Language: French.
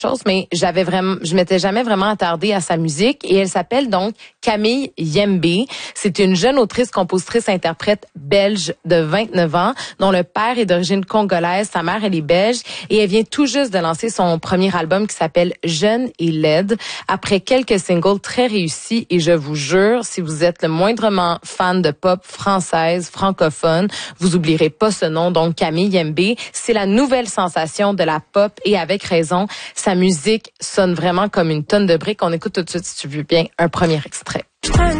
chose, mais je m'étais jamais vraiment attardée à sa musique et elle s'appelle donc Camille Yembe. C'est une jeune autrice, compositrice, interprète belge de 29 ans dont le père est d'origine congolaise, sa mère elle est belge et elle vient tout juste de lancer son premier album qui s'appelle Jeune et laide après quelques singles très réussis et je vous jure, si vous êtes le moindrement fan de pop française, francophone, vous oublierez pas ce nom, donc Camille Yembe. C'est la nouvelle sensation de la pop et avec raison, sa musique sonne vraiment comme une tonne de briques. On écoute tout de suite, si tu veux bien, un premier extrait.